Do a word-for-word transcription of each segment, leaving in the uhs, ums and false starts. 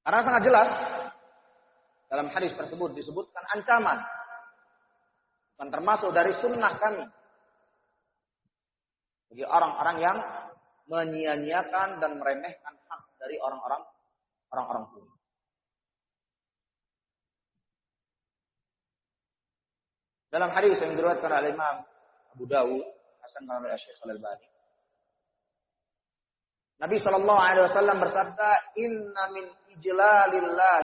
Karena sangat jelas dalam hadis tersebut disebutkan ancaman. Bukan termasuk dari sunnah kami. Bagi orang-orang yang menyia-nyiakan dan meremehkan hak dari orang-orang orang-orang tua. Dalam hadis yang diriwayatkan oleh Imam Abu Dawud, Hasan oleh Syekh Al-Albani, Nabi Shallallahu Alaihi Wasallam bersabda, Inna min ijlalillah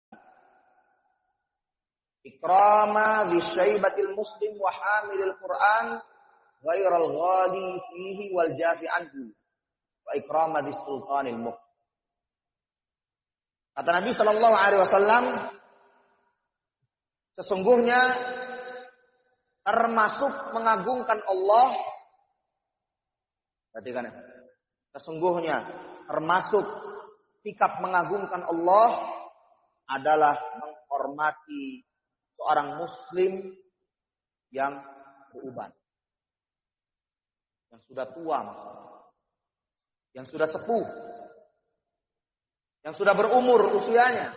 ikrama bisyaibatil muslim wa hamilil Quran ghairal ghali fihi wal jafi anhu wa ikrama bisultanil mulk. Kata Nabi Shallallahu Alaihi Wasallam, sesungguhnya termasuk mengagungkan Allah. Perhatikan ya. Sesungguhnya termasuk sikap mengagungkan Allah adalah menghormati seorang muslim yang beruban. Yang sudah tua maksudnya. Yang sudah sepuh. Yang sudah berumur usianya.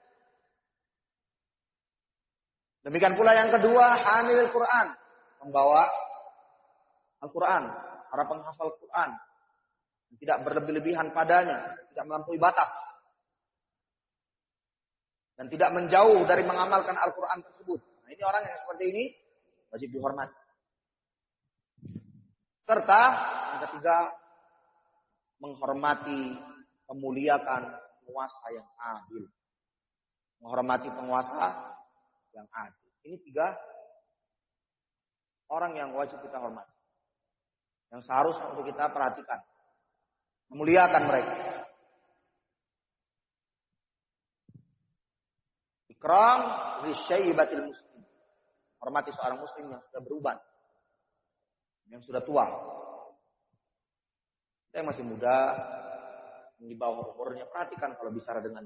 Demikian pula yang kedua, hamilul Quran. Membawa Al-Quran. Para penghafal Quran. Tidak berlebih-lebihan padanya. Tidak melampaui batas. Dan tidak menjauh dari mengamalkan Al-Quran tersebut. Nah, ini orang yang seperti ini wajib dihormati. Serta yang ketiga, menghormati, memuliakan penguasa yang adil. Menghormati penguasa yang adil. Ini tiga orang yang wajib kita hormati. Yang seharusnya untuk kita perhatikan. Memuliakan mereka. Ikram risyaibatil muslim. Hormati seorang muslim yang sudah beruban. Yang sudah tua. Kita yang masih muda, yang di bawah umurnya, perhatikan kalau bicara dengan.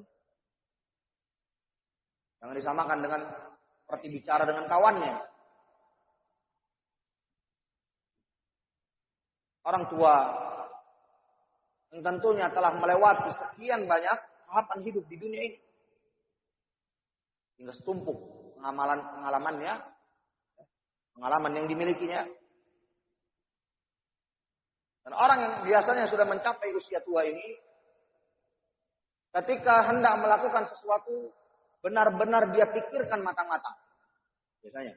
Jangan disamakan dengan seperti bicara dengan kawannya. Orang tua yang tentunya telah melewati sekian banyak tahapan hidup di dunia ini. Hingga setumpuk pengamalan pengalamannya, pengalaman yang dimilikinya. Dan orang yang biasanya sudah mencapai usia tua ini, ketika hendak melakukan sesuatu, benar-benar dia pikirkan matang-matang. Biasanya.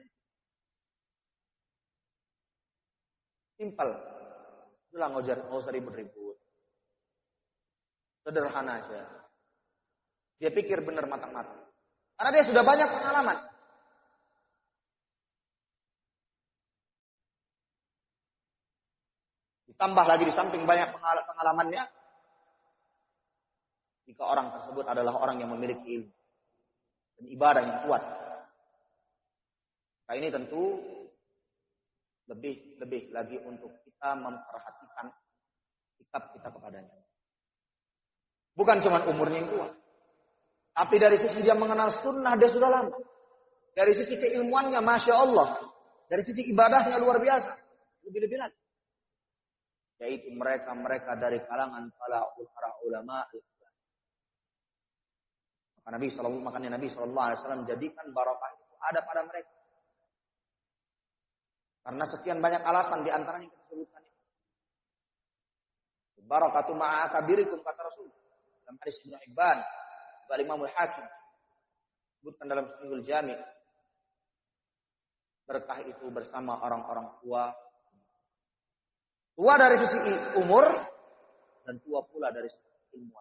Simpel. Itulah nggak usah ribut-ribut. Sederhana aja. Dia pikir benar matang-matang. Karena dia sudah banyak pengalaman. Ditambah lagi di samping banyak pengalamannya, jika orang tersebut adalah orang yang memiliki ilmu dan ibadah yang kuat. Nah ini tentu lebih lebih lagi untuk kita memperhatikan sikap kita kepadanya. Bukan cuma umurnya yang tua. Tapi dari sisi dia mengenal sunnah, dia sudah lama. Dari sisi keilmuannya, Masya Allah. Dari sisi ibadahnya luar biasa. Lebih-lebih lagi. Yaitu mereka-mereka dari kalangan para ulama. Maka Nabi Sallallahu makanya Nabi Sallallahu Alaihi Wasallam menjadikan barakah itu ada pada mereka. Karena sekian banyak alasan di antaranya yang kita sebutkan itu. Barakatu ma'akabirikum kata Rasul. Dalam hadis Ibnu Hibban, Al Imam Al-Hakim sebutkan dalam Sahihul Jami', berkah itu bersama orang-orang tua. Tua dari sisi umur dan tua pula dari sisi ilmuwan.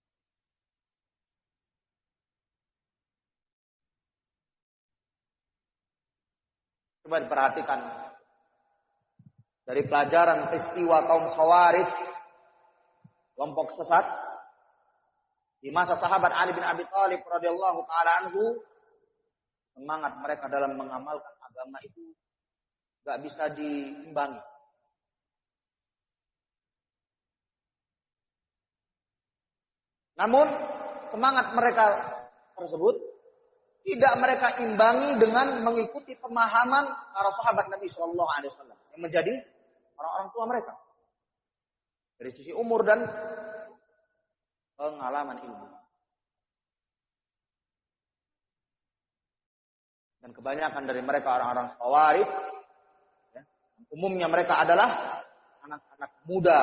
Coba diperhatikan dari pelajaran peristiwa kaum Khawarij, kelompok sesat di masa sahabat Ali bin Abi Thalib radhiyallahu taala anhu, semangat mereka dalam mengamalkan agama itu enggak bisa diimbangi. Namun semangat mereka tersebut tidak mereka imbangi dengan mengikuti pemahaman para sahabat Nabi Shallallahu Alaihi Wasallam yang menjadi orang-orang tua mereka dari sisi umur dan pengalaman ilmu. Dan kebanyakan dari mereka orang-orang Khawarij, ya, umumnya mereka adalah anak-anak muda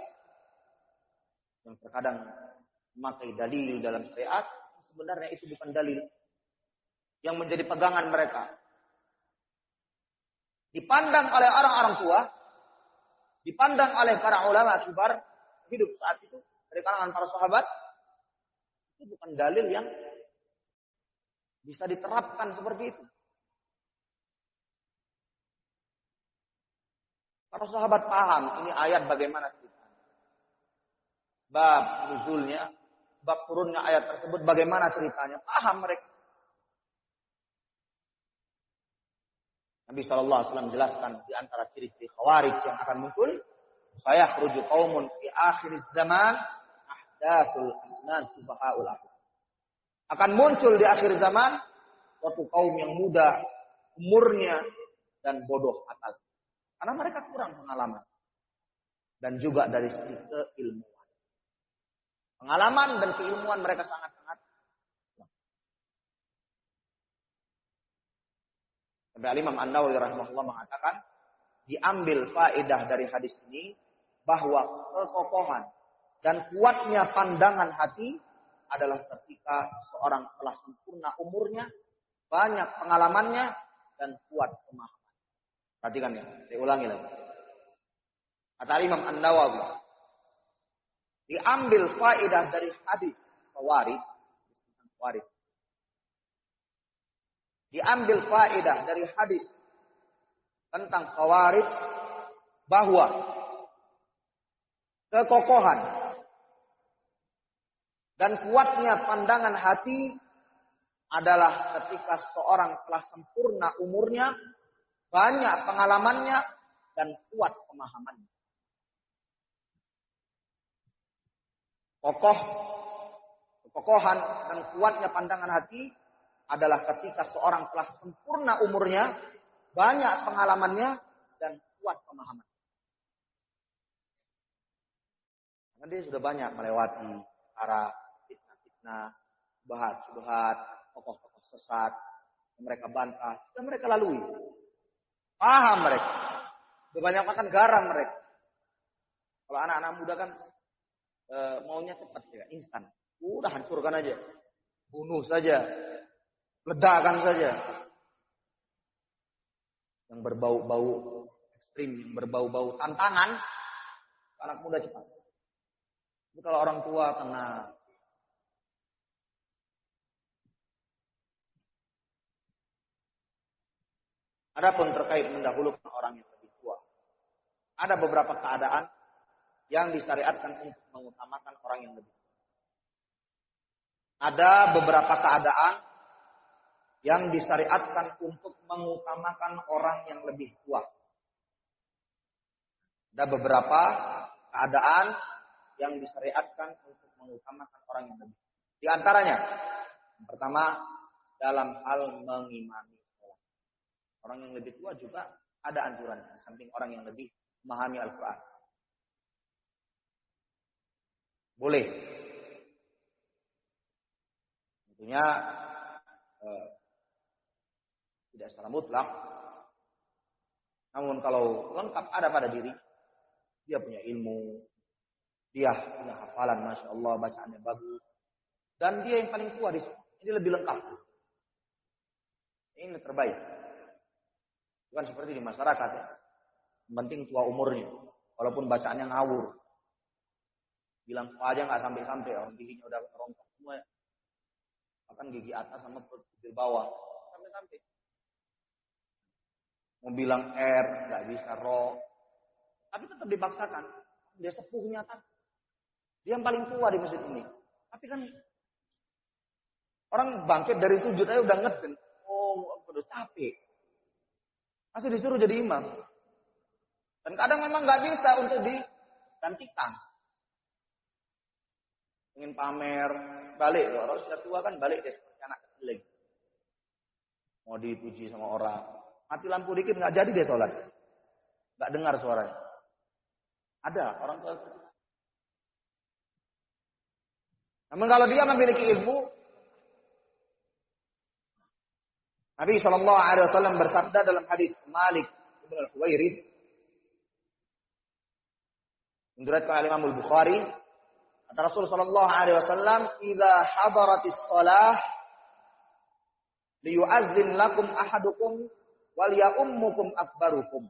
yang terkadang memakai dalil dalam syariat, sebenarnya itu bukan dalil yang menjadi pegangan mereka. Dipandang oleh orang-orang tua, dipandang oleh para ulama kibar hidup saat itu dari kalangan para sahabat, itu bukan dalil yang bisa diterapkan seperti itu. Para sahabat paham ini ayat bagaimana ceritanya. Bab nuzulnya, bab turunnya ayat tersebut bagaimana ceritanya. Paham mereka. Nabi shallallahu alaihi wasallam menjelaskan di antara ciri-ciri Khawarij yang akan muncul. Saya khruju qaumun fi akhir zaman ahdatsul asnan subahaul akhir. Akan muncul di akhir zaman suatu kaum yang muda umurnya dan bodoh akal. Karena mereka kurang pengalaman. Dan juga dari segi keilmuan. Pengalaman dan keilmuan mereka sangat-sangat. Sampai Imam An-Nawawi rahimahullah mengatakan, diambil faedah dari hadis ini, bahwa kekokohan dan kuatnya pandangan hati adalah ketika seorang telah sempurna umurnya, banyak pengalamannya, dan kuat pemahaman. Perhatikan ya, saya ulangi lagi. Kata Imam An-Nawawi, diambil faedah dari hadis Khawarij, Khawarij. Diambil faedah dari hadis tentang Khawarij bahwa kekokohan dan kuatnya pandangan hati adalah ketika seorang telah sempurna umurnya, banyak pengalamannya, dan kuat pemahamannya. Kokoh, kekokohan dan kuatnya pandangan hati adalah ketika seorang telah sempurna umurnya, banyak pengalamannya, dan kuat pemahaman. Karena dia sudah banyak melewati para fitnah-fitnah, subhat-subhat, tokoh-tokoh sesat, yang mereka bantah, dan mereka lalui. Paham mereka. Sudah banyak makan garam mereka. Kalau anak-anak muda kan e, maunya cepat ya, instan. Udah hancurkan aja. Bunuh saja. Ledakan saja. Yang berbau-bau ekstrim, yang berbau-bau tantangan, anak muda cepat. Tapi kalau orang tua tenang. Adapun terkait mendahulukan orang yang lebih tua, ada beberapa keadaan yang disyariatkan untuk mengutamakan orang yang lebih tua. Ada beberapa keadaan yang disyariatkan untuk mengutamakan orang yang lebih tua. Ada beberapa keadaan yang disyariatkan untuk mengutamakan orang yang lebih tua. Di antaranya, yang pertama, dalam hal mengimami. Orang yang lebih tua juga ada anjuran, samping orang yang lebih memahami Al-Quran. Boleh. Tentunya eh, tidak secara mutlak. Namun kalau lengkap ada pada diri, dia punya ilmu, dia punya hafalan, Masya Allah, bacaannya bagus, dan dia yang paling tua di sini, ini lebih lengkap. Ini terbaik. Bukan seperti di masyarakat ya. Yang penting tua umurnya. Walaupun bacaannya ngawur. Bilang apa aja nggak sampai-sampai. Orang giginya udah rontok semua ya. Bahkan gigi atas sama gigi bawah. Sampai-sampai. Mau bilang R, nggak bisa ro. Tapi tetap dipaksakan. Dia sepuhnya kan. Dia yang paling tua di masjid ini. Tapi kan orang bangkit dari sujud aja udah ngeden. Oh, udah capek. Masih disuruh jadi imam. Dan kadang memang nggak bisa untuk digantikan. Ingin pamer, balik. Kalau sudah tua kan balik deh seperti anak kecil lagi. Mau dipuji sama orang. Mati lampu dikit nggak jadi dia sholat. Nggak dengar suaranya. Ada orang tua. Namun kalau dia memiliki ilmu, Nabi shallallahu alaihi wasallam bersabda dalam hadis Malik bin Al-Huwairith, diriwayatkan oleh Imam Al-Bukhari, kata Rasul shallallahu alaihi wasallam, "Idza hadaratis shalah liyu'azzin lakum ahadukum wal ya'ummukum akbarukum."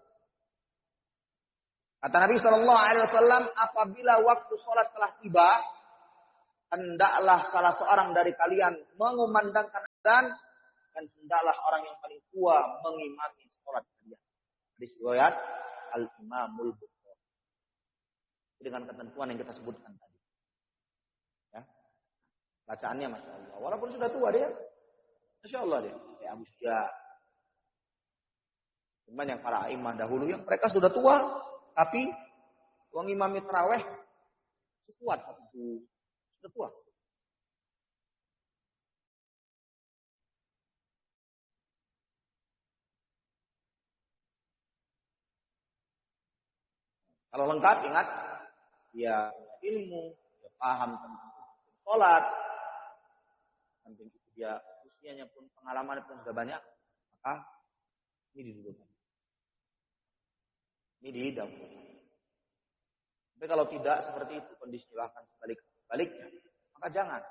Kata Nabi shallallahu alaihi wasallam, apabila waktu salat telah tiba, hendaklah salah seorang dari kalian mengumandangkan azan, dan hendaklah orang yang paling tua mengimami salat kalian. Hadis riwayat Al-Imamul Bukhari. Dengan ketentuan yang kita sebutkan tadi. Ya. Bacaannya Masya Allah. Walaupun sudah tua dia. Masya Allah dia. Kayak Abu Sya. Cuman yang para imam dahulu yang mereka sudah tua. Tapi mengimami tarawih kuat. Sudah tua. Kalau lengkap ingat. Dia ilmu. Dia paham tentang sholat. Samping itu dia usianya pun, pengalaman pun sudah banyak. Maka ini didudukkan. Ini didahulukan. Tapi kalau tidak seperti itu, kondisi silahkan sebalik-baliknya. Maka jangan.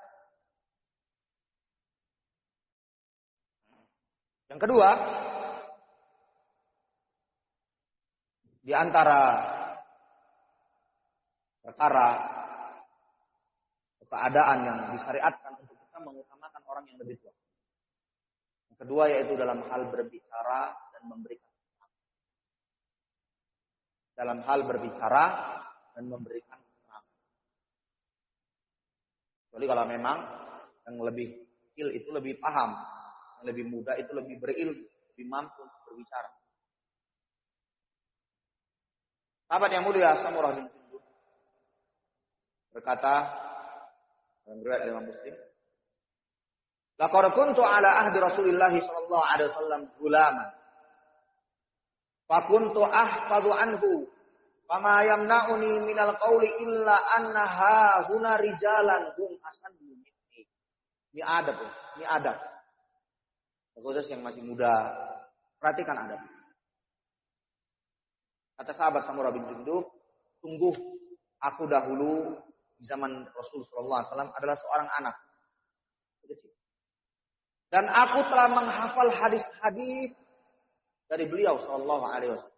Yang kedua, di antara perkara keadaan yang disyariatkan untuk kita mengutamakan orang yang lebih tua. Yang kedua yaitu dalam hal berbicara dan memberikan. Dalam hal berbicara dan memberikan keterangan. Kecuali kalau memang yang lebih kecil itu lebih paham, yang lebih muda itu lebih berilmu, lebih mampu untuk berbicara. Sahabat yang mulia Samurah bin Jundub berkata dalam riwayat Imam Muslim, "Laqad kuntu ala ahdi Rasulillah sallallahu alaihi wasallam gulaman. Fa kuntu ahfadhu anhu, fama yamna'uni minal qawli illa annaha huna rijalan hum asaddu minni." Ini adab, ini adab. Khusus yang masih muda, perhatikan adab. Kata sahabat Samurah bin Jundub, sungguh aku dahulu di zaman Rasul sallallahu alaihi wasallam adalah seorang anak. Dan aku telah menghafal hadis-hadis dari beliau sallallahu alaihi wasallam.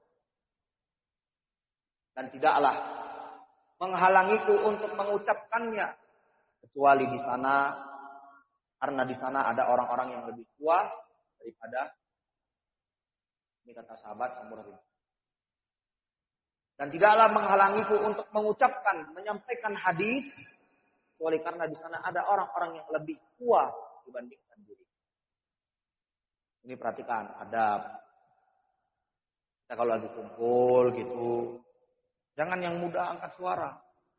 Dan tidaklah menghalangiku untuk mengucapkannya kecuali di sana, karena di sana ada orang-orang yang lebih tua daripada, ini kata sahabat Samurah bin Jundub. Dan tidaklah menghalangiku untuk mengucapkan, menyampaikan hadis, kecuali karena di sana ada orang-orang yang lebih tua dibandingkan diri. Ini perhatikan adab. Kita kalau lagi kumpul gitu, jangan yang muda angkat suara.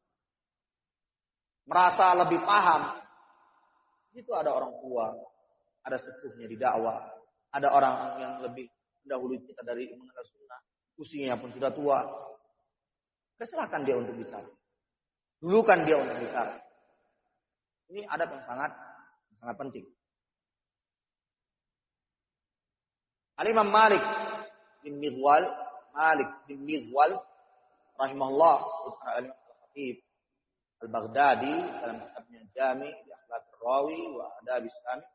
Merasa lebih paham. Itu ada orang tua, ada sepuhnya di dakwah, ada orang yang lebih mendahului kita dari mengenal sunnah, usianya pun sudah tua. Silakan dia untuk bicara. Dulukan dia untuk bicara. Ini adab yang sangat sangat penting. Al-Imam Malik bin Mighwal, Malik bin Mighwal rahimahullah, Al-Khatib Al-Baghdadi dalam kitabnya Jami' bi Akhlaq Rawi wa Adab Sami.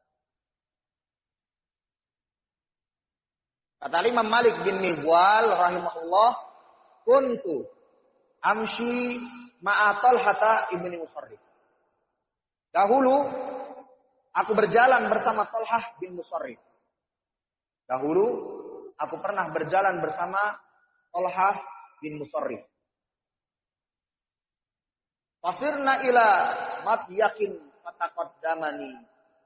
Kata Imam Malik bin Mighwal rahimahullah, kuntu amshi ma'a Talhata ibni Musarrif. Dahulu aku berjalan bersama Talhah bin Musarrif. Dahulu aku pernah berjalan bersama Talhah bin Musarrif. Fasirna ila matyakin fataqaddamani.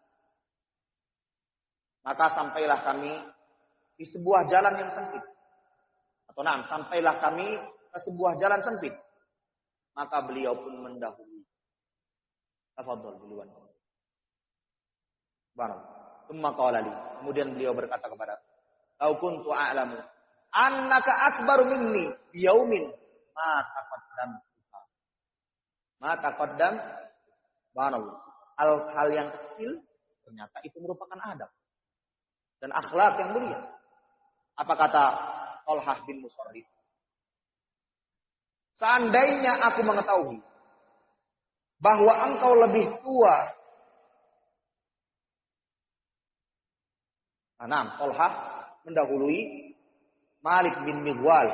Maka sampailah kami di sebuah jalan yang sempit. Atau nah, sampailah kami ke sebuah jalan sempit. Maka beliau pun mendahului. Tafadhol duluan. Barang. Tsumma qala li. Kemudian beliau berkata kepada aku, "Lau kuntu a'lamu annaka akbaru minni bi yaumin ma taqaddam." Ma taqaddam. Barang. Hal-hal yang kecil ternyata itu merupakan adab. dan akhlak yang mulia. Apa kata Thalhah bin Musarrif? Seandainya aku mengetahui bahwa engkau lebih tua. Nah, Thalhah mendahului Malik bin Mighwal.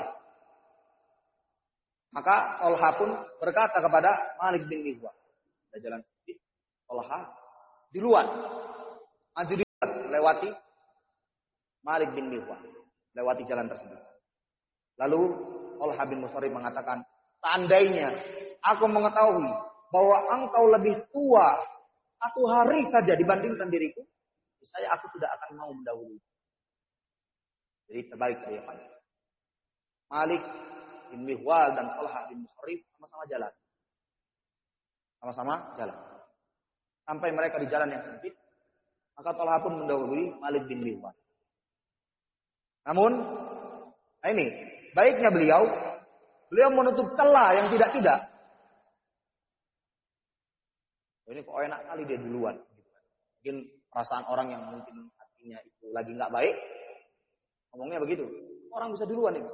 Maka Thalhah pun berkata kepada Malik bin Mighwal, ada jalan sedikit, Thalhah di luar, maju di luar, lewati Malik bin Mighwal, lewati jalan tersebut. Lalu Thalhah bin Musarrif mengatakan, seandainya aku mengetahui bahwa engkau lebih tua satu hari saja dibandingkan diriku, saya aku tidak akan mau mendahului. Jadi terbalik saya Pak. Malik bin Mighwal dan Thalhah bin Musarrif sama-sama jalan. Sama-sama jalan. Sampai mereka di jalan yang sempit, maka Thalhah pun mendahului Malik bin Mighwal. Namun, nah ini baiknya beliau, beliau menutup celah yang tidak-tidak. Ini kok enak kali dia duluan. Mungkin perasaan orang yang mungkin hatinya itu lagi nggak baik, ngomongnya begitu. Orang bisa duluan ini.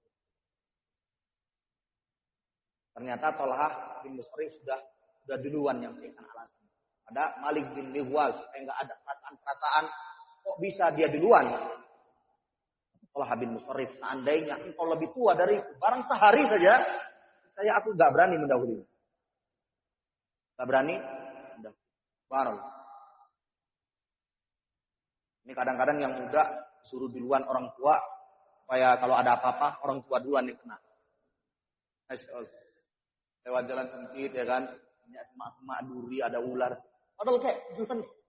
Ternyata Thalhah bin Musarrif sudah sudah duluan yang menyampaikan alasan. Ada Malik bin Mighwal supaya nggak ada perasaan-perasaan kok bisa dia duluan. Thalhah bin Musarrif, seandainya engkau lebih tua dari barang sehari saja, saya aku nggak berani mendahului. Nggak berani, udah baru. Ini kadang-kadang yang muda suruh duluan orang tua supaya kalau ada apa-apa orang tua duluan yang kena. Lewat jalan sempit ya kan, punya semak-semak duri, ada ular. Padahal kayak jurusan